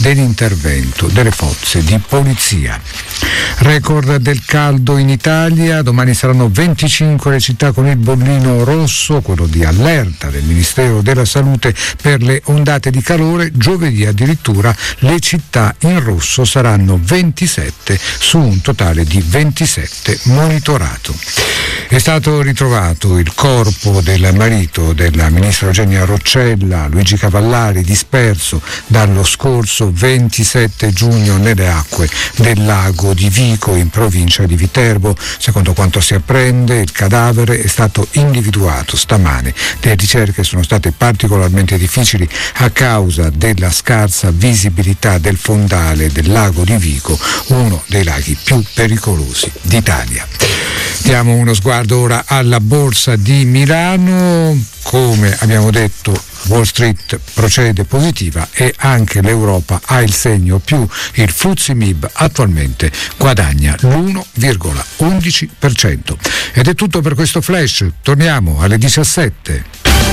dell'intervento delle forze di polizia. Record del caldo in Italia, domani saranno 25 le città con il bollino rosso, quello di allerta del Ministero della Salute per le ondate di calore. Giovedì addirittura le città in rosso saranno 27 su un totale di 27 monitorato. È stato ritrovato il corpo del marito della ministra Eugenia Roccella, Luigi Cavallari, disperso dallo scorso 27 giugno nelle acque del lago di Vico in provincia di Viterbo. Secondo quanto si apprende, il cadavere è stato individuato stamane. Le ricerche sono state particolarmente difficili a causa della scarsa visibilità del fondale del lago di Vico, uno dei laghi più pericolosi d'Italia. Diamo uno sguardo ora alla borsa di Milano. Come abbiamo detto, Wall Street procede positiva e anche l'Europa ha il segno più. Il FTSE MIB attualmente guadagna l'1,11%. Ed è tutto per questo flash. Torniamo alle 17.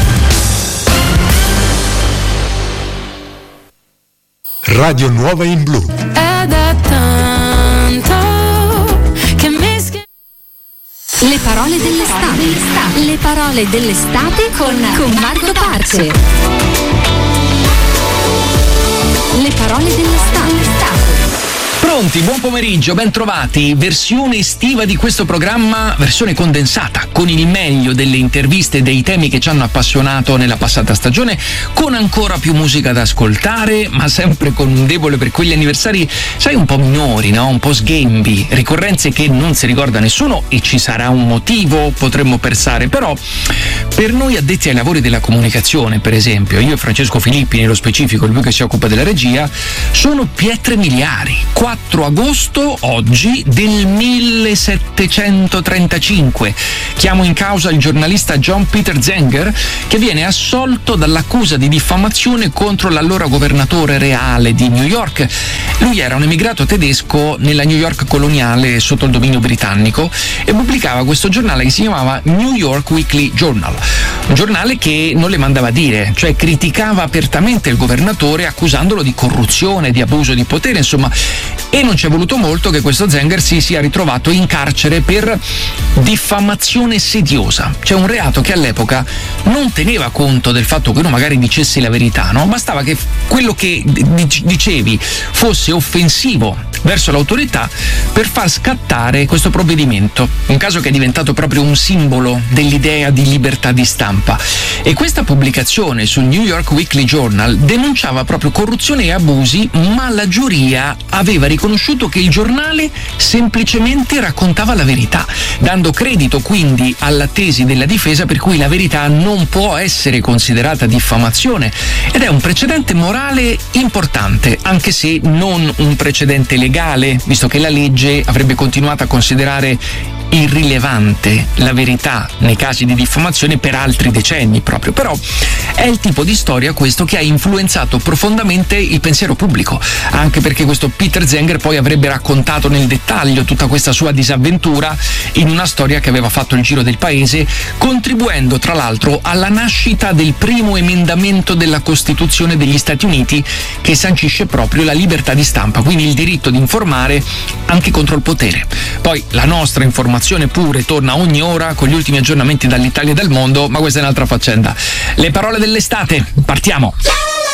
Radio Nuova in Blu. È da tanto che le parole dell'estate. Le parole dell'estate con Marco Parce. Le parole dell'estate. Pronti, buon pomeriggio, ben trovati. Versione estiva di questo programma, versione condensata, con il meglio delle interviste e dei temi che ci hanno appassionato nella passata stagione, con ancora più musica da ascoltare, ma sempre con un debole per quegli anniversari, sai, un po' minori, no? Un po' sghembi, ricorrenze che non si ricorda nessuno, e ci sarà un motivo, potremmo pensare, però per noi addetti ai lavori della comunicazione, per esempio, io e Francesco Filippi nello specifico, lui che si occupa della regia, sono pietre miliari. 4 agosto, oggi, del 1735. Chiamo in causa il giornalista John Peter Zenger, che viene assolto dall'accusa di diffamazione contro l'allora governatore reale di New York. Lui era un emigrato tedesco nella New York coloniale sotto il dominio britannico e pubblicava questo giornale che si chiamava New York Weekly Journal, un giornale che non le mandava dire, cioè criticava apertamente il governatore accusandolo di corruzione, di abuso di potere, insomma. E non ci è voluto molto che questo Zenger si sia ritrovato in carcere per diffamazione sediosa, cioè un reato che all'epoca non teneva conto del fatto che uno magari dicesse la verità, no? Bastava che quello che dicevi fosse offensivo verso l'autorità per far scattare questo provvedimento, un caso che è diventato proprio un simbolo dell'idea di libertà di stampa. E questa pubblicazione sul New York Weekly Journal denunciava proprio corruzione e abusi, ma la giuria aveva riconosciuto che il giornale semplicemente raccontava la verità, dando credito quindi alla tesi della difesa per cui la verità non può essere considerata diffamazione, ed è un precedente morale importante, anche se non un precedente legale, visto che la legge avrebbe continuato a considerare irrilevante la verità nei casi di diffamazione per altri decenni proprio. Però è il tipo di storia questo che ha influenzato profondamente il pensiero pubblico, anche perché questo Peter Zenger poi avrebbe raccontato nel dettaglio tutta questa sua disavventura in una storia che aveva fatto il giro del paese, contribuendo tra l'altro alla nascita del primo emendamento della Costituzione degli Stati Uniti, che sancisce proprio la libertà di stampa, quindi il diritto di informare anche contro il potere. Poi la nostra informazione pure torna ogni ora con gli ultimi aggiornamenti dall'Italia e dal mondo, ma questa è un'altra faccenda. Le parole dell'estate, partiamo!